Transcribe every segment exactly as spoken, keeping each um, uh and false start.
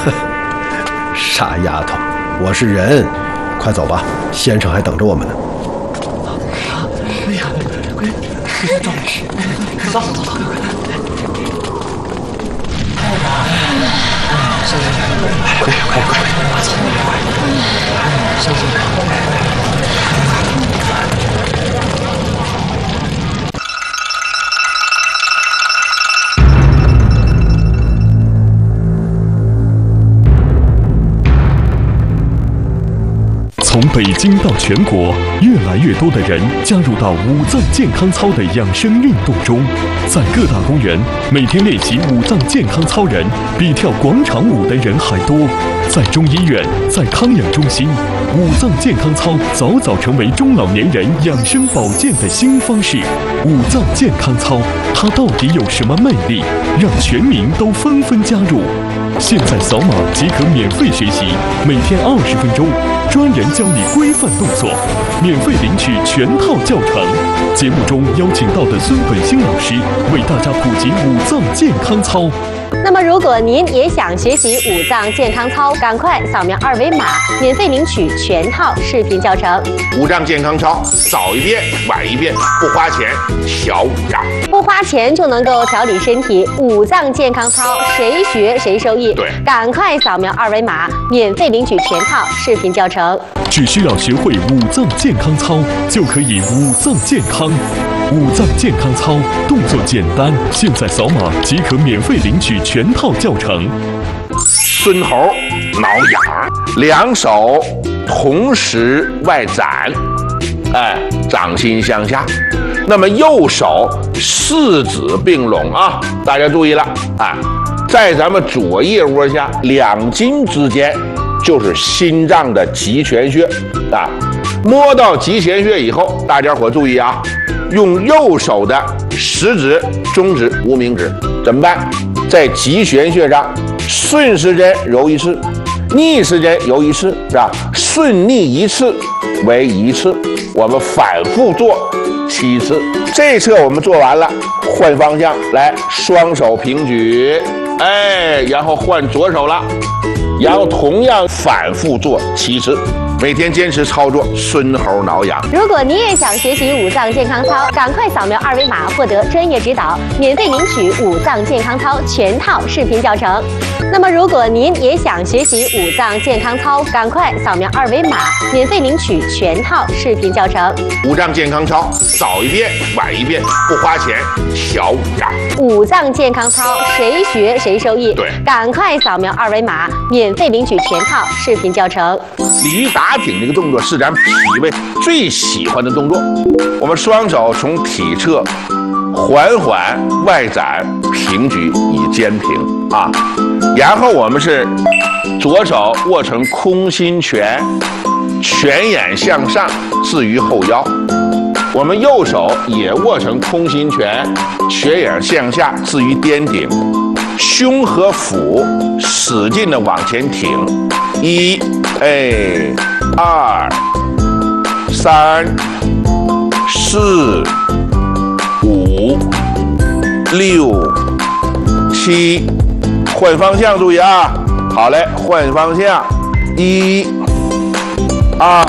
傻丫头，我是人，快走吧，先生还等着我们呢。 哎呀，快，快走，走走走走，快快！先生，快快快快，走，快！先生，快快快！ 从北京到全国，越来越多的人加入到五脏健康操的养生运动中。在各大公园，每天练习五脏健康操人比跳广场舞的人还多。在中医院，在康养中心，五脏健康操早早成为中老年人养生保健的新方式。五脏健康操，它到底有什么魅力，让全民都纷纷加入？现在扫码即可免费学习，每天二十分钟，专人教你规范动作，免费领取全套教程。节目中邀请到的孙本兴老师为大家普及五脏健康操。 那么，如果您也想学习五脏健康操，赶快扫描二维码，免费领取全套视频教程。 五脏健康操，早一遍晚一遍，不花钱，小五脏。 不花钱就能够调理身体，五脏健康操谁学谁受益。 对， 赶快扫描二维码，免费领取全套视频教程。 只需要学会五脏健康操，就可以五脏健康。五脏健康操动作简单，现在扫码即可免费领取全套教程。 孙猴挠痒，两手同时外展，哎，掌心向下。那么右手四指并拢啊，大家注意了啊，在咱们左腋窝下两筋之间就是心脏的极泉穴啊。摸到极泉穴以后，大家伙注意啊，用右手的食指、中指、无名指怎么办？在极泉穴上顺时针揉一次，逆时针揉一次，是吧？顺逆一次为一次，我们反复做七次。这一侧我们做完了，换方向来，双手平举，哎，然后换左手了，然后同样反复做七次。每天坚持操作，孙猴挠痒。 如果你也想学习五脏健康操，赶快扫描二维码获得专业指导，免费领取五脏健康操全套视频教程。那么，如果您也想学习五脏健康操，赶快扫描二维码，免费领取全套视频教程。 五脏健康操，早一遍晚一遍，不花钱，小五脏。 五脏健康操谁学谁受益。 对， 赶快扫描二维码，免费领取全套视频教程。 鲤鱼打挺这个动作是咱脾胃最喜欢的动作。我们双手从体侧缓缓外展，平举以肩平啊。然后我们是左手握成空心拳，拳眼向上置于后腰。我们右手也握成空心拳，拳眼向下置于颠顶，胸和腹使劲的往前挺。一，哎，二，三，四，五，六，七，换方向，注意啊！好嘞，换方向，一，二，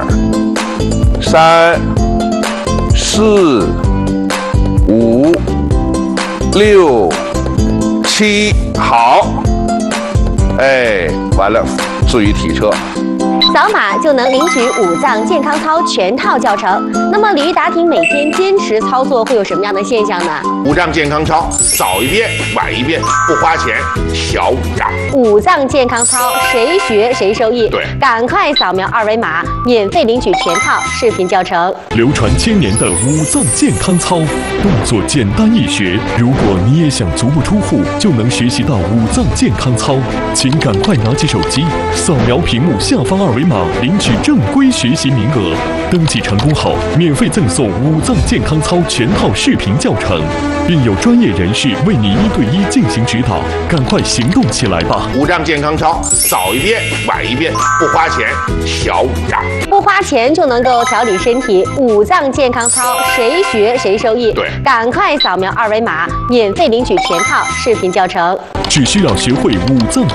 三，四，五，六，七，好，哎，完了。置于体侧， 扫码就能领取五脏健康操全套教程。那么，鲤鱼打挺每天坚持操作会有什么样的现象呢？ 五脏健康操，早一遍晚一遍，不花钱，小五脏。 五脏健康操谁学谁受益。 对， 赶快扫描二维码，免费领取全套视频教程。 流传千年的五脏健康操，动作简单易学。如果你也想足不出户就能学习到五脏健康操，请赶快拿起手机，扫描屏幕下方二维码，领取正规学习名额。登记成功后，免费赠送五脏健康操全套视频教程，并有专业人士为你一对一进行指导。赶快行动起来吧！ 五脏健康操，早一遍晚一遍，不花钱，小五脏。 不花钱就能够调理身体，五脏健康操谁学谁受益。 对， 赶快扫描二维码，免费领取全套视频教程。 只需要学会五脏